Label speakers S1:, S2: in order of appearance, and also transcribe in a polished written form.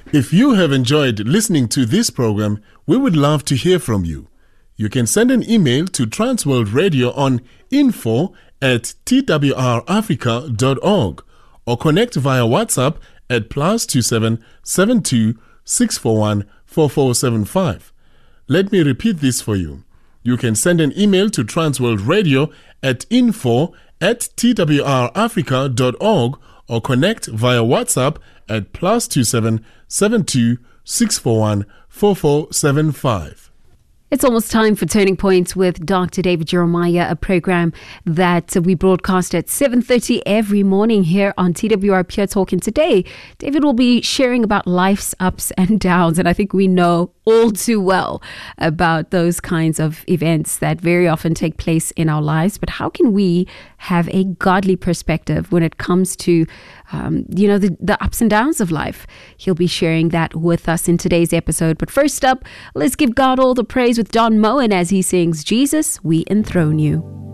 S1: If you have enjoyed listening to this program, we would love to hear from you. You can send an email to Transworld Radio on info@twrafrica.org or connect via WhatsApp at +27 72 641 4475. Let me repeat this for you. You can send an email to Transworld Radio at info@twrafrica.org or connect via WhatsApp at +27 72 641 4475.
S2: It's almost time for Turning Points with Dr. David Jeremiah, a program that we broadcast at 7:30 every morning here on TWR Pure Talk. And today, David will be sharing about life's ups and downs. And I think we know all too well about those kinds of events that very often take place in our lives. But how can we have a godly perspective when it comes to the ups and downs of life? He'll be sharing that with us in today's episode. But first up, let's give God all the praise with Don Moen as he sings, Jesus, We Enthrone You.